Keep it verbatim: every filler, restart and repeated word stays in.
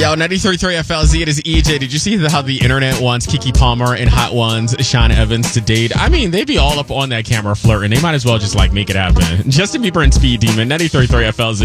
Yo, ninety-three point three F L Z, it is E J. Did you see how the internet wants Keke Palmer and Hot Ones, Sean Evans to date? I mean, they'd be all up on that camera flirting. They might as well just like make it happen. Justin Bieber and Speed Demon, ninety-three point three F L Z.